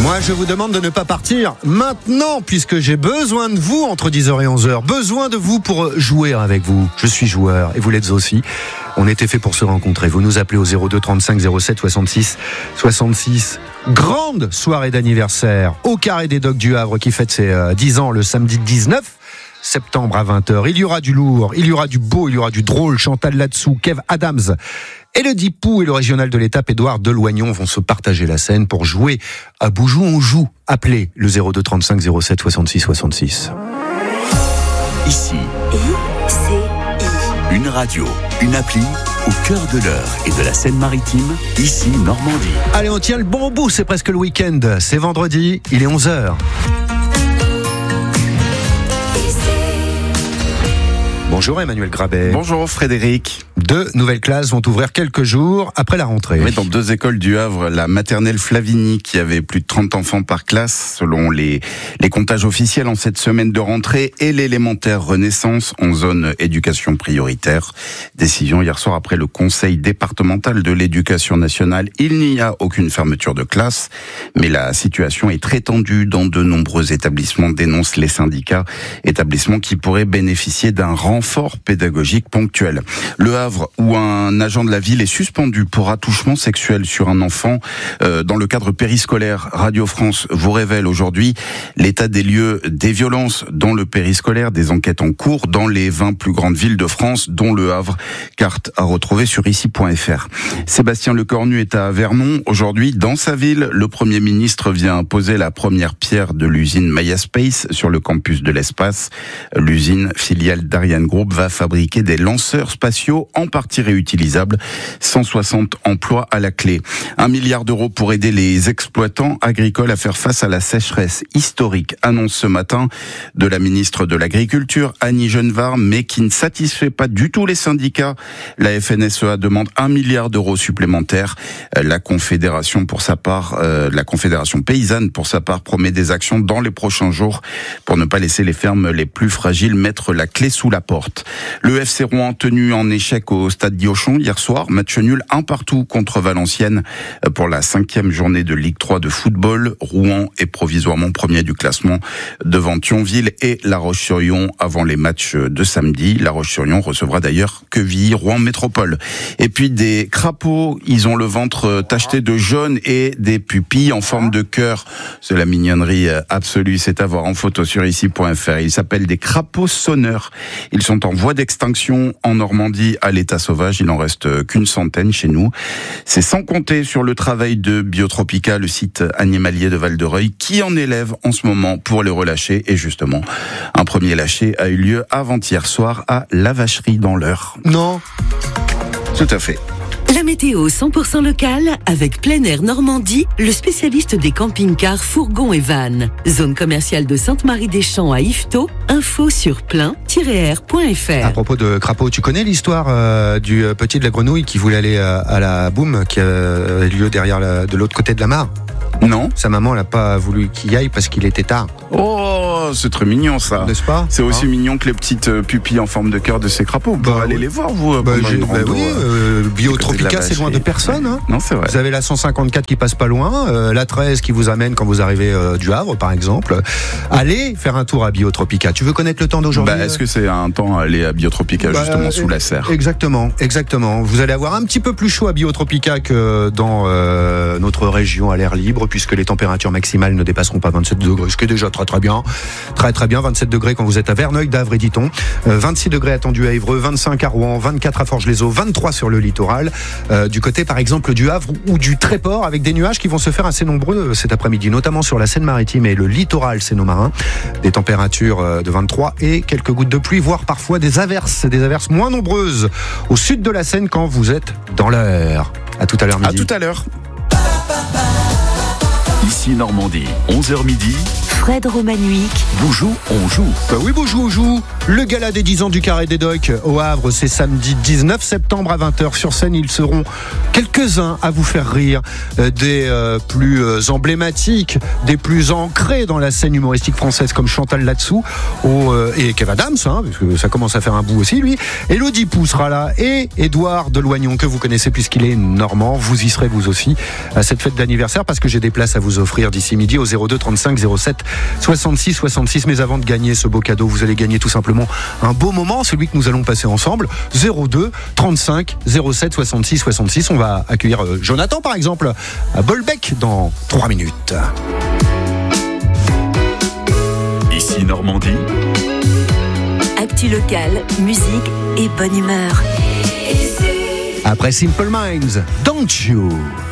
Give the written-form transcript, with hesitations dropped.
Moi, je vous demande de ne pas partir maintenant, puisque j'ai besoin de vous entre 10h et 11h. Besoin de vous pour jouer avec vous. Je suis joueur et vous l'êtes aussi. On était fait pour se rencontrer. Vous nous appelez au 02 35 07 66 66. Grande soirée d'anniversaire au Carré des Docks du Havre qui fête ses 10 ans le samedi 19 septembre à 20h. Il y aura du lourd, il y aura du beau, il y aura du drôle. Chantal Latsou, Kev Adams, Elodie Pou et le régional de l'étape Édouard Deloignon vont se partager la scène pour jouer à Boujou. On joue. Appelez le 02 35 07 66 66. Ici, une radio, une appli au cœur de l'Eure et de la Seine-Maritime, ici Normandie. Allez, on tient le bon bout, c'est presque le week-end. C'est vendredi, il est 11h. Bonjour Emmanuel Grabet. Bonjour Frédéric. 2 nouvelles classes vont ouvrir quelques jours après la rentrée. Oui, dans 2 écoles du Havre, la maternelle Flavigny qui avait plus de 30 enfants par classe selon les comptages officiels en cette semaine de rentrée, et l'élémentaire Renaissance en zone éducation prioritaire. Décision hier soir après le conseil départemental de l'éducation nationale. Il n'y a aucune fermeture de classe, mais la situation est très tendue dans de nombreux établissements, dénoncent les syndicats, établissements qui pourraient bénéficier d'un renfort pédagogique ponctuel. Le Havre, où un agent de la ville est suspendu pour attouchement sexuel sur un enfant dans le cadre périscolaire. Radio France vous révèle aujourd'hui l'état des lieux des violences dans le périscolaire, des enquêtes en cours dans les 20 plus grandes villes de France, dont Le Havre. Carte à retrouver sur ici.fr. Sébastien Lecornu est à Vernon. Aujourd'hui, dans sa ville, le Premier ministre vient poser la première pierre de l'usine Maya Space sur le campus de l'Espace. L'usine, filiale d'Ariane Group, va fabriquer des lanceurs spatiaux en partie réutilisables. 160 emplois à la clé. 1 milliard d'euros pour aider les exploitants agricoles à faire face à la sécheresse historique. Annonce ce matin de la ministre de l'Agriculture, Annie Genevard, mais qui ne satisfait pas du tout les syndicats. La FNSEA demande 1 milliard d'euros supplémentaires. La Confédération paysanne, pour sa part, promet des actions dans les prochains jours pour ne pas laisser les fermes les plus fragiles mettre la clé sous la porte. Le FC Rouen tenu en échec au stade Diochon hier soir, match nul 1-1 contre Valenciennes pour la 5e journée de Ligue 3 de football. Rouen est provisoirement premier du classement devant Thionville et La Roche-sur-Yon avant les matchs de samedi. La Roche-sur-Yon recevra d'ailleurs Quevilly, Rouen Métropole. Et puis des crapauds, ils ont le ventre tacheté de jaune et des pupilles en forme de cœur. C'est la mignonnerie absolue, c'est à voir en photo sur ici.fr. Ils s'appellent des crapauds sonneurs. Ils sont en voie d'extinction en Normandie à l'état sauvage. Il n'en reste qu'une centaine chez nous. C'est sans compter sur le travail de Biotropica, le site animalier de Val-de-Reuil, qui en élève en ce moment pour les relâcher. Et justement, un premier lâcher a eu lieu avant-hier soir à la Vacherie dans l'Eure. Non. Tout à fait. La météo 100% locale avec Plein Air Normandie, le spécialiste des camping-cars, fourgons et vannes. Zone commerciale de Sainte-Marie-des-Champs à Yvetot. Info sur plein-air.fr. À propos de crapaud, tu connais l'histoire du petit de la grenouille qui voulait aller à la boum qui a lieu de l'autre côté de la mare? Non. Sa maman n'a pas voulu qu'il y aille parce qu'il était tard. Oh, c'est très mignon ça. N'est-ce pas? C'est aussi mignon que les petites pupilles en forme de cœur de ces crapauds. Vous pouvez aller les voir, vous. Biotropica, c'est loin de personne. Hein. Non, c'est vrai. Vous avez la 154 qui passe pas loin, la 13 qui vous amène quand vous arrivez du Havre, par exemple. Allez faire un tour à Biotropica. Tu veux connaître le temps d'aujourd'hui? Est-ce que c'est un temps à aller à Biotropica, justement, sous la serre? Exactement. Vous allez avoir un petit peu plus chaud à Biotropica que dans notre région à l'air libre, puisque les températures maximales ne dépasseront pas 27 degrés, ce qui est déjà très bien. Très bien, 27 degrés quand vous êtes à Verneuil d'Avre et dit-on, 26 degrés attendus à Évreux, 25 à Rouen, 24 à Forges-les-Eaux, 23 sur le littoral, du côté par exemple du Havre ou du Tréport, avec des nuages qui vont se faire assez nombreux cet après-midi, notamment sur la Seine-Maritime et le littoral sénomarin. Des températures de 23 et quelques gouttes de pluie, voire parfois des averses moins nombreuses au sud de la Seine quand vous êtes dans l'heure. À tout à l'heure midi. À tout à l'heure. Ici Normandie, 11h midi. Fred Romanovic. Boujou, on joue. Bah oui, Boujou, on joue. Le gala des 10 ans du Carré des Docks au Havre, c'est samedi 19 septembre à 20h. Sur scène, ils seront quelques-uns à vous faire rire. Des plus emblématiques, des plus ancrés dans la scène humoristique française, comme Chantal Latsou et Kev Adams, parce que ça commence à faire un bout aussi, lui. Elodie Pou sera là et Édouard Deloignon, que vous connaissez puisqu'il est normand. Vous y serez vous aussi à cette fête d'anniversaire, parce que j'ai des places à vous offrir d'ici midi au 02 35 07 66 66. Mais avant de gagner ce beau cadeau, vous allez gagner tout simplement un beau moment, celui que nous allons passer ensemble. 02 35 07 66 66. On va accueillir Jonathan par exemple à Bolbec dans 3 minutes. Ici Normandie. Actu local, musique et bonne humeur. Après Simple Minds, Don't You.